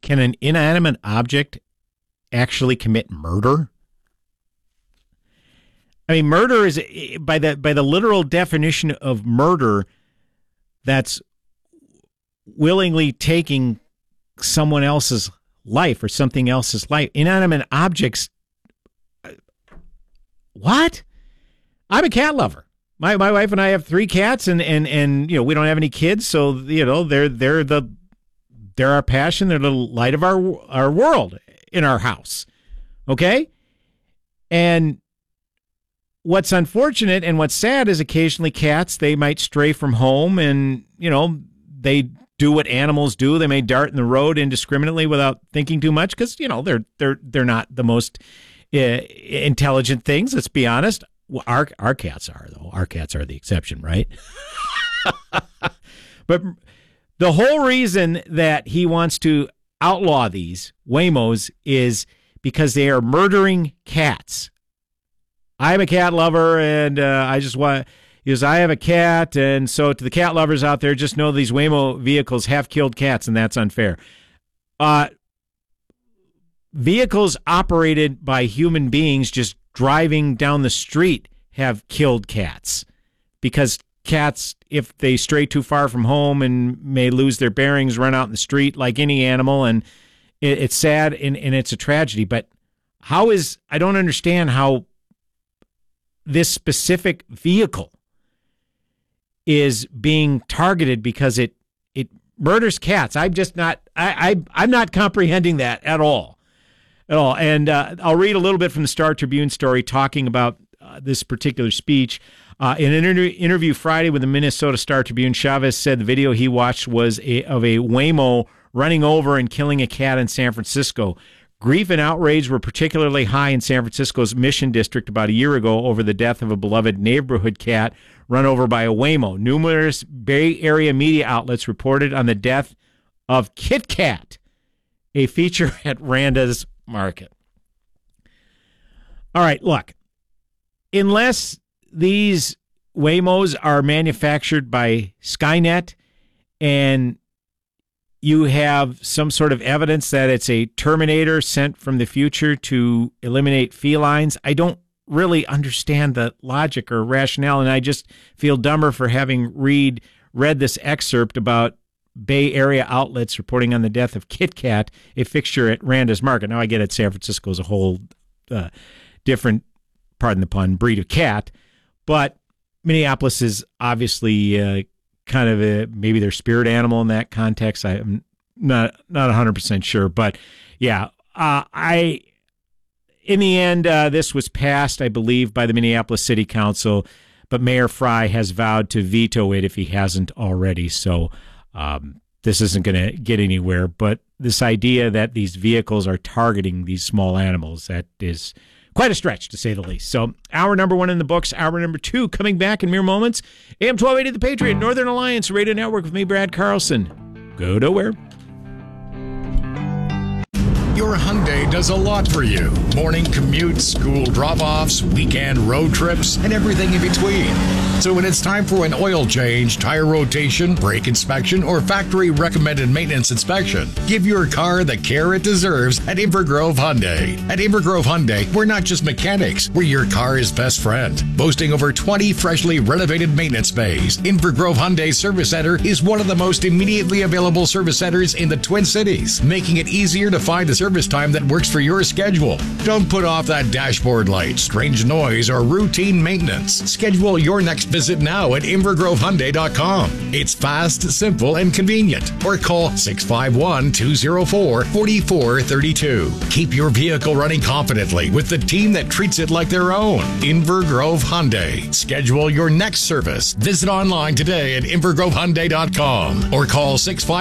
can an inanimate object actually commit murder? I mean, murder is, by the literal definition of murder, that's willingly taking someone else's life or something else's life. Inanimate objects. What? I'm a cat lover. My wife and I have 3 cats, and we don't have any kids, so they're our passion. They're the light of our world in our house. Okay? And what's unfortunate and what's sad is occasionally cats, they might stray from home, and they do what animals do. They may dart in the road indiscriminately without thinking too much, because they're not the most intelligent things. Let's be honest. Well, our cats are, though. Our cats are the exception, right? But the whole reason that he wants to outlaw these Waymos is because they are murdering cats. I'm a cat lover, and I just want, because I have a cat, and so to the cat lovers out there, just know these Waymo vehicles have killed cats, and that's unfair. Vehicles operated by human beings just driving down the street have killed cats, because cats, if they stray too far from home and may lose their bearings, run out in the street like any animal, and it's sad and it's a tragedy. But I don't understand how this specific vehicle is being targeted because it murders cats. I'm not comprehending that at all. And I'll read a little bit from the Star Tribune story talking about this particular speech. In an interview Friday with the Minnesota Star Tribune, Chavez said the video he watched was of a Waymo running over and killing a cat in San Francisco. Grief and outrage were particularly high in San Francisco's Mission District about a year ago over the death of a beloved neighborhood cat run over by a Waymo. Numerous Bay Area media outlets reported on the death of Kit Kat, a feature at Randa's Market. All right, look, unless these Waymos are manufactured by Skynet and you have some sort of evidence that it's a Terminator sent from the future to eliminate felines, I don't really understand the logic or rationale, and I just feel dumber for having read this excerpt about Bay Area outlets reporting on the death of Kit Kat, a fixture at Randa's Market. Now, I get it, San Francisco is a whole different, pardon the pun, breed of cat, but Minneapolis is obviously kind of maybe their spirit animal in that context. I'm not 100% sure, but yeah, in the end, this was passed, I believe, by the Minneapolis City Council, but Mayor Fry has vowed to veto it if he hasn't already. So this isn't going to get anywhere. But this idea that these vehicles are targeting these small animals, that is quite a stretch, to say the least. So hour number 1 in the books, hour number 2 coming back in mere moments. AM 1280 The Patriot, Northern Alliance Radio Network with me, Brad Carlson. Go nowhere. Your Hyundai does a lot for you. Morning commutes, school drop-offs, weekend road trips, and everything in between. So when it's time for an oil change, tire rotation, brake inspection, or factory-recommended maintenance inspection, give your car the care it deserves at Invergrove Hyundai. At Invergrove Hyundai, we're not just mechanics, we're your car's best friend. Boasting over 20 freshly renovated maintenance bays, Invergrove Hyundai Service Center is one of the most immediately available service centers in the Twin Cities, making it easier to find the service time that works for your schedule. Don't put off that dashboard light, strange noise, or routine maintenance. Schedule your next visit now at InvergroveHyundai.com. It's fast, simple, and convenient. Or call 651-204-4432. Keep your vehicle running confidently with the team that treats it like their own. Invergrove Hyundai. Schedule your next service. Visit online today at InvergroveHyundai.com or call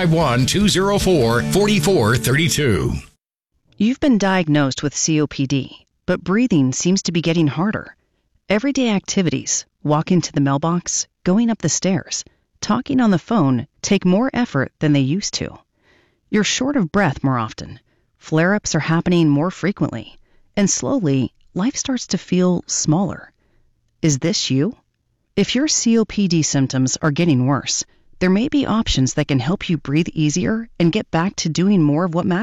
651-204-4432. You've been diagnosed with COPD, but breathing seems to be getting harder. Everyday activities, walking to the mailbox, going up the stairs, talking on the phone take more effort than they used to. You're short of breath more often. Flare-ups are happening more frequently. And slowly, life starts to feel smaller. Is this you? If your COPD symptoms are getting worse, there may be options that can help you breathe easier and get back to doing more of what matters.